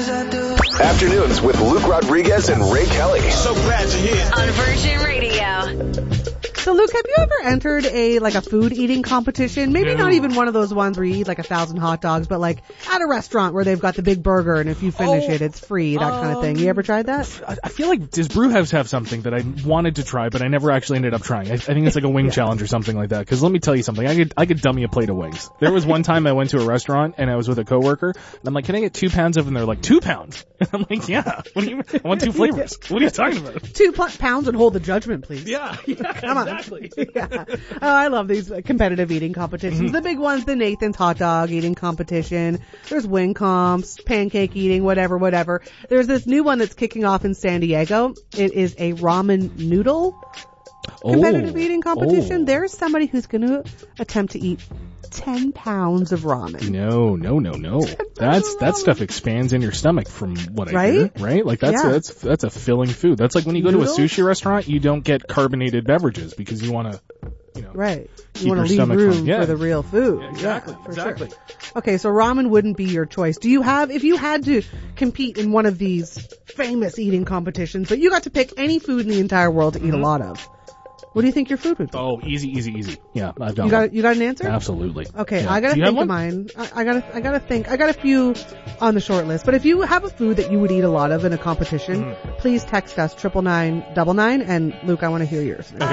Afternoons with Luke Rodriguez and Ray Kelly. So glad you're here. On Virgin Radio. So, Luke, have you ever entered a food eating competition? Maybe not even one of those ones where you eat 1,000 hot dogs, but at a restaurant where they've got the big burger and if you finish it, it's free, that kind of thing. You ever tried that? I feel like, does Brewhouse have something that I wanted to try, but I never actually ended up trying? I think it's like a wing challenge or something like that. Because let me tell you something, I could dummy a plate of wings. There was one time I went to a restaurant and I was with a coworker, and I'm like, can I get 2 pounds of? And they're like, 2 pounds? And I'm like, yeah. What do you? I want 2 flavors. What are you talking about? 2 pounds and hold the judgment, please. Yeah, Come on. exactly. Yeah. Oh, I love these competitive eating competitions. The big ones, the Nathan's hot dog eating competition. There's wing comps, pancake eating, whatever. There's this new one that's kicking off in San Diego. It is a ramen noodle competitive eating competition. There's somebody who's going to attempt to eat 10 pounds of ramen. No. That stuff expands in your stomach from what I hear, right? Like that's a filling food. That's like when you go to a sushi restaurant, you don't get carbonated beverages because you want to, right. keep You want to your leave stomach room full. for the real food. Yeah, Sure. exactly. Okay, so ramen wouldn't be your choice. If you had to compete in one of these famous eating competitions, but you got to pick any food in the entire world to eat a lot of, what do you think your food would be? Oh, easy. Yeah, I've got You got an answer? Absolutely. Okay, Yeah. I gotta Do you think have of one? mine. I gotta think. I got a few on the short list. But if you have a food that you would eat a lot of in a competition, please text us 99999. And Luke, I want to hear yours.